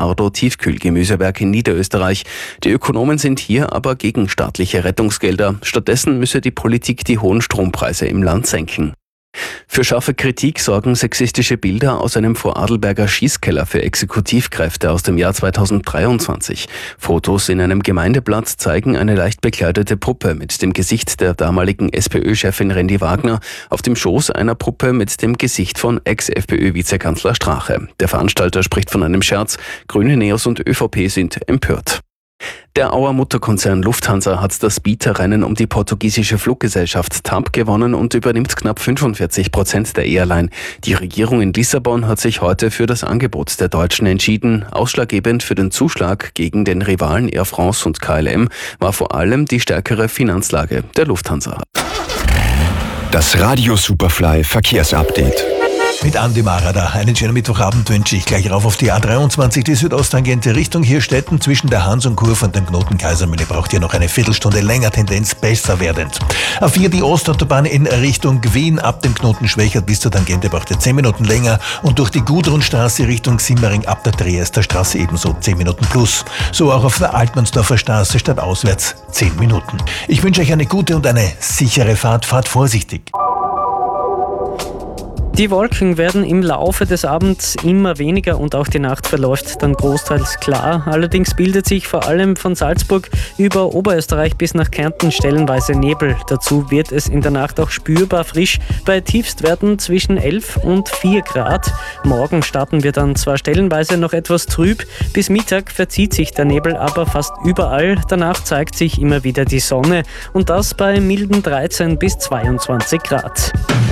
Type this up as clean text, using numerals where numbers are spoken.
Ardo Tiefkühlgemüsewerk in Niederösterreich. Die Ökonomen sind hier aber gegen staatliche Rettungsgelder. Stattdessen müsse die Politik die hohen Strompreise im Land senken. Für scharfe Kritik sorgen sexistische Bilder aus einem Vorarlberger Schießkeller für Exekutivkräfte aus dem Jahr 2023. Fotos in einem Gemeindeblatt zeigen eine leicht bekleidete Puppe mit dem Gesicht der damaligen SPÖ-Chefin Rendi Wagner auf dem Schoß einer Puppe mit dem Gesicht von Ex-FPÖ-Vizekanzler Strache. Der Veranstalter spricht von einem Scherz. Grüne, Neos und ÖVP sind empört. Der Auer Mutterkonzern Lufthansa hat das Bieterrennen um die portugiesische Fluggesellschaft TAP gewonnen und übernimmt knapp 45% der Airline. Die Regierung in Lissabon hat sich heute für das Angebot der Deutschen entschieden. Ausschlaggebend für den Zuschlag gegen den Rivalen Air France und KLM war vor allem die stärkere Finanzlage der Lufthansa. Das Radio Superfly Verkehrsupdate. Mit Andi Marada. Einen schönen Mittwochabend wünsche ich. Gleich rauf auf die A23, die Südosttangente Richtung Hirstetten zwischen der Hans-und-Kurve und dem Knoten Kaisermühle braucht ihr noch eine Viertelstunde länger, Tendenz besser werdend. A4 die Ostautobahn in Richtung Wien ab dem Knoten Schwächert bis zur Tangente braucht ihr 10 Minuten länger und durch die Gudrunstraße Richtung Simmering ab der Triester Straße ebenso 10 Minuten plus. So auch auf der Altmannsdorfer Straße stadtauswärts 10 Minuten. Ich wünsche euch eine gute und eine sichere Fahrt. Fahrt vorsichtig. Die Wolken werden im Laufe des Abends immer weniger und auch die Nacht verläuft dann großteils klar. Allerdings bildet sich vor allem von Salzburg über Oberösterreich bis nach Kärnten stellenweise Nebel. Dazu wird es in der Nacht auch spürbar frisch bei Tiefstwerten zwischen 11 und 4 Grad. Morgen starten wir dann zwar stellenweise noch etwas trüb, bis Mittag verzieht sich der Nebel aber fast überall. Danach zeigt sich immer wieder die Sonne und das bei milden 13 bis 22 Grad.